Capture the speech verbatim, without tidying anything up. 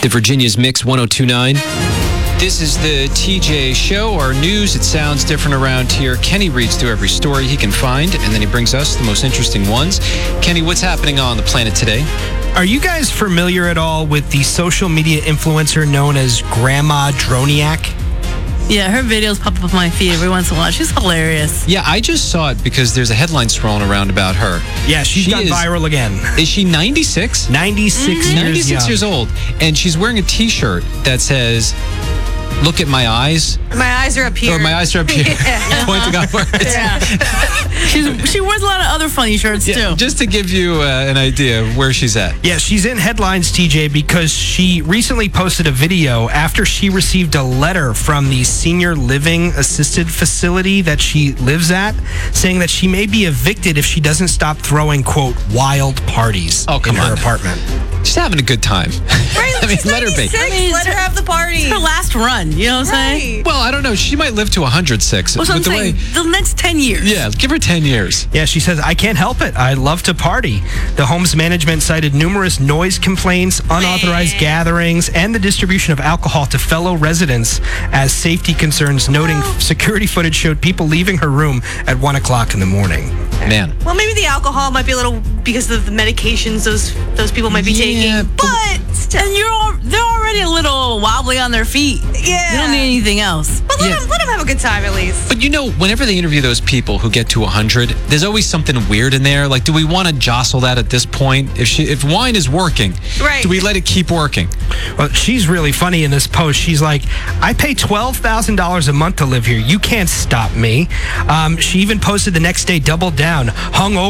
The Virginia's Mix one oh two point nine. This is the T J Show, our news. It sounds different around here. Kenny reads through every story he can find, and then he brings us the most interesting ones. Kenny, what's happening on the planet today? Are you guys familiar at all with the social media influencer known as Grandma Droniak? Yeah, her videos pop up on my feed every once in a while. She's hilarious. Yeah, I just saw it because there's a headline swirling around about her. Yeah, she's she gone is, viral again. Is she ninety-six? ninety-six Mm-hmm. years ninety-six young. years old. And she's wearing a T-shirt that says, "Look at my eyes." My eyes are up here. Or my eyes are up here. Yeah. Pointing upwards. Yeah. She's, she wears a lot of other funny shirts, Yeah, too. just to give you uh, an idea of where she's at. Yeah, she's in headlines, T J, because she recently posted a video after she received a letter from the senior living assisted facility that she lives at, saying that she may be evicted if she doesn't stop throwing, quote, wild parties Oh, come in her on. apartment. She's having a good time. Right, I mean, she's let her be. ninety-six. I mean, Let her have the party. Her last run, you know what I'm saying? Right. Well, I don't know. She might live to one hundred six. What's what I'm with the saying? way, The next ten years. yeah, give her ten years. Yeah, she says, I can't help it. I love to party. The home's management cited numerous noise complaints, unauthorized Man. gatherings, and the distribution of alcohol to fellow residents as safety concerns, noting Well- security footage showed people leaving her room at one o'clock in the morning. Man. Well, maybe the alcohol might be a little because of the medications those those people might be Yeah, taking. but- But still, And you're all, they're already a little wobbly on their feet. yeah. They don't need anything else. But let, Yeah. them, let them have a good time at least. But you know, whenever they interview those people who get to one hundred, there's always something weird in there. Like, do we want to jostle that at this point? If she, if wine is working, Right. do we let it keep working? Well, she's really funny in this post. She's like, I pay twelve thousand dollars a month to live here. You can't stop me. Um, she even posted the next day, doubled down, hung over.